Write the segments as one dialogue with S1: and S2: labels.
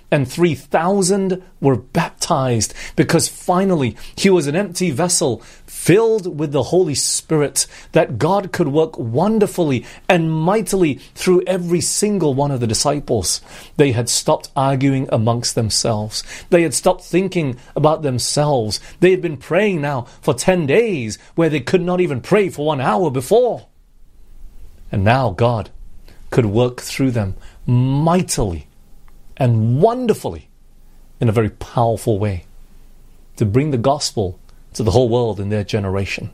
S1: and 3,000 were baptized, because finally he was an empty vessel filled with the Holy Spirit, that God could work wonderfully and mightily through every single one of the disciples. They had stopped arguing amongst themselves. They had stopped thinking about themselves. They had been praying now for 10 days where they could not even pray for 1 hour before. And now God could work through them mightily and wonderfully in a very powerful way to bring the gospel to the whole world in their generation.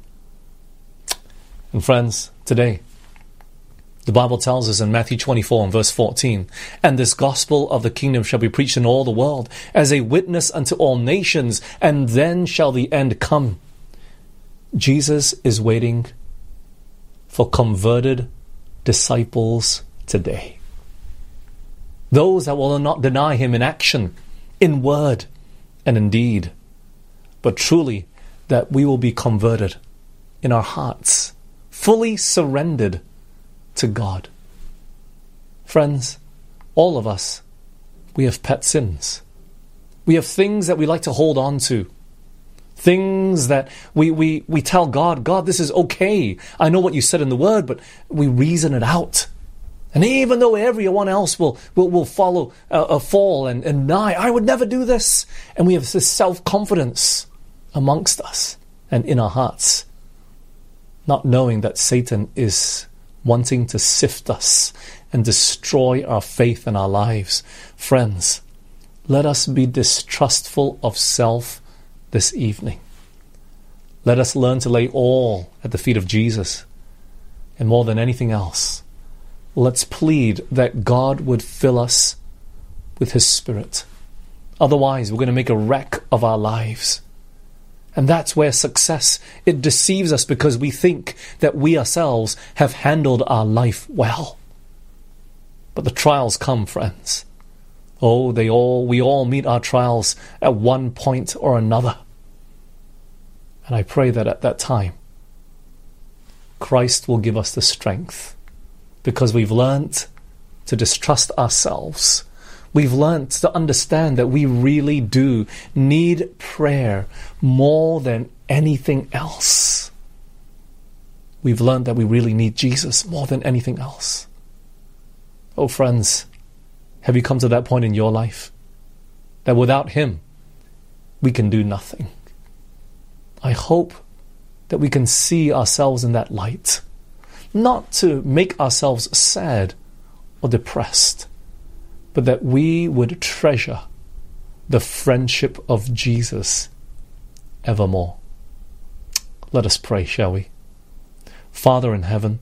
S1: And friends, today, the Bible tells us in Matthew 24 and verse 14, "And this gospel of the kingdom shall be preached in all the world as a witness unto all nations, and then shall the end come." Jesus is waiting for converted disciples today. Those that will not deny him in action, in word, and in deed, but truly that we will be converted in our hearts, fully surrendered to God. Friends, all of us, we have pet sins. We have things that we like to hold on to. Things that we tell God, God, this is okay. I know what you said in the word, but we reason it out. And even though everyone else will follow fall and deny, I would never do this. And we have this self-confidence amongst us and in our hearts, not knowing that Satan is wanting to sift us and destroy our faith and our lives. Friends, let us be distrustful of self this evening. Let us learn to lay all at the feet of Jesus. And more than anything else, let's plead that God would fill us with His Spirit. Otherwise, we're going to make a wreck of our lives. And that's where success, it deceives us because we think that we ourselves have handled our life well. But the trials come, friends. Oh, we all meet our trials at one point or another. And I pray that at that time, Christ will give us the strength, because we've learnt to distrust ourselves. We've learnt to understand that we really do need prayer more than anything else. We've learned that we really need Jesus more than anything else. Oh, friends, have you come to that point in your life that without Him, we can do nothing? I hope that we can see ourselves in that light, not to make ourselves sad or depressed, but that we would treasure the friendship of Jesus evermore. Let us pray, shall we? Father in heaven,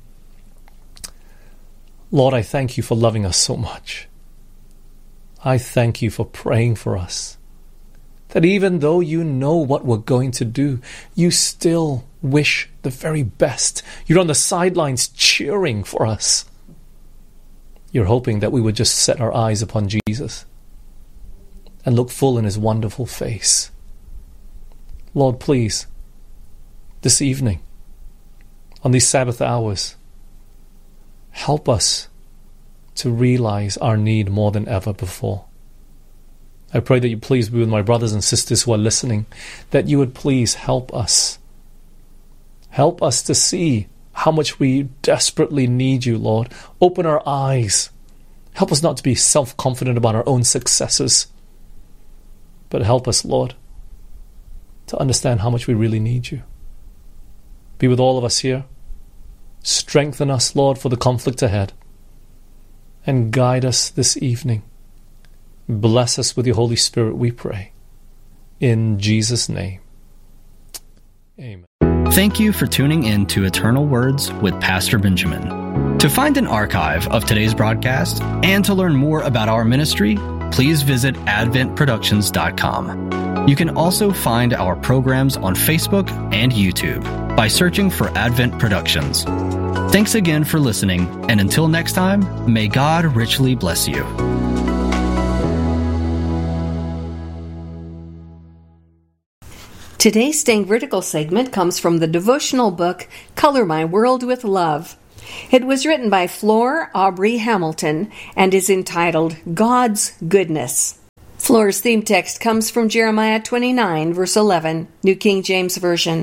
S1: Lord, I thank you for loving us so much. I thank you for praying for us. That even though you know what we're going to do, you still wish the very best. You're on the sidelines cheering for us. You're hoping that we would just set our eyes upon Jesus and look full in His wonderful face. Lord, please, this evening, on these Sabbath hours, help us to realize our need more than ever before. I pray that you please be with my brothers and sisters who are listening, that you would please help us. Help us to see how much we desperately need you, Lord. Open our eyes. Help us not to be self-confident about our own successes, but help us, Lord, to understand how much we really need you. Be with all of us here. Strengthen us, Lord, for the conflict ahead, and guide us this evening. Bless us with your Holy Spirit, we pray. In Jesus' name. Amen.
S2: Thank you for tuning in to Eternal Words with Pastor Benjamin. To find an archive of today's broadcast and to learn more about our ministry, please visit adventproductions.com. You can also find our programs on Facebook and YouTube by searching for Advent Productions. Thanks again for listening, and until next time, may God richly bless you.
S3: Today's Staying Vertical segment comes from the devotional book, Color My World with Love. It was written by Flor Aubrey Hamilton and is entitled God's Goodness. Flora's theme text comes from Jeremiah 29, verse 11, New King James Version.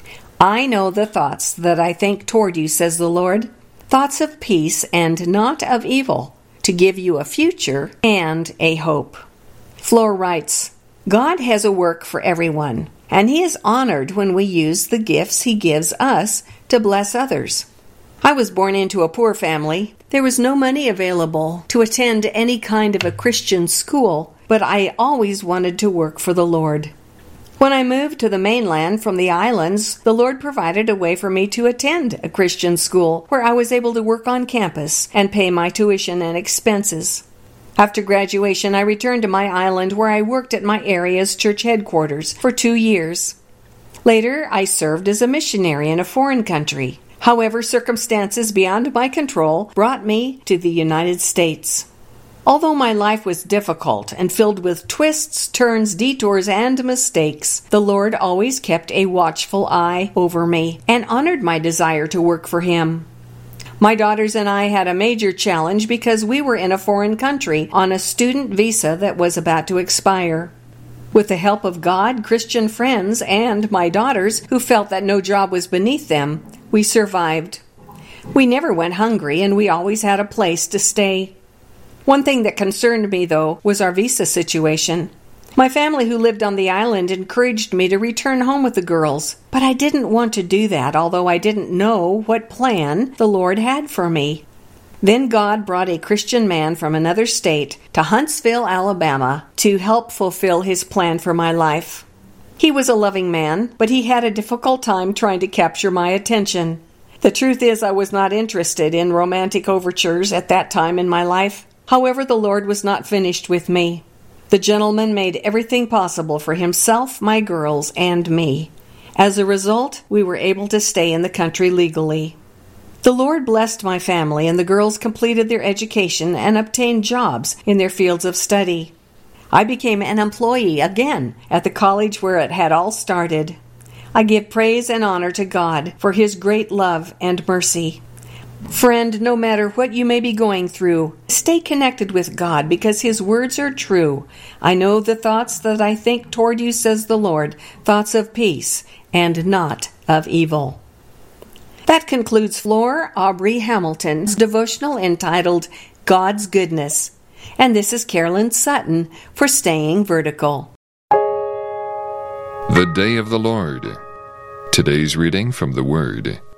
S3: I know the thoughts that I think toward you, says the Lord, thoughts of peace and not of evil, to give you a future and a hope. Flora writes, God has a work for everyone, and He is honored when we use the gifts He gives us to bless others. I was born into a poor family. There was no money available to attend any kind of a Christian school, but I always wanted to work for the Lord. When I moved to the mainland from the islands, the Lord provided a way for me to attend a Christian school where I was able to work on campus and pay my tuition and expenses. After graduation, I returned to my island where I worked at my area's church headquarters for 2 years. Later, I served as a missionary in a foreign country. However, circumstances beyond my control brought me to the United States. Although my life was difficult and filled with twists, turns, detours, and mistakes, the Lord always kept a watchful eye over me and honored my desire to work for Him. My daughters and I had a major challenge because we were in a foreign country on a student visa that was about to expire. With the help of God, Christian friends, and my daughters, who felt that no job was beneath them, we survived. We never went hungry, and we always had a place to stay. One thing that concerned me, though, was our visa situation. My family who lived on the island encouraged me to return home with the girls, but I didn't want to do that, although I didn't know what plan the Lord had for me. Then God brought a Christian man from another state to Huntsville, Alabama, to help fulfill His plan for my life. He was a loving man, but he had a difficult time trying to capture my attention. The truth is, I was not interested in romantic overtures at that time in my life. However, the Lord was not finished with me. The gentleman made everything possible for himself, my girls, and me. As a result, we were able to stay in the country legally. The Lord blessed my family, and the girls completed their education and obtained jobs in their fields of study. I became an employee again at the college where it had all started. I give praise and honor to God for His great love and mercy. Friend, no matter what you may be going through, stay connected with God because His words are true. I know the thoughts that I think toward you, says the Lord, thoughts of peace and not of evil. That concludes Flora Aubrey Hamilton's devotional entitled God's Goodness. And this is Carolyn Sutton for Staying Vertical.
S4: The Day of the Lord. Today's reading from the Word.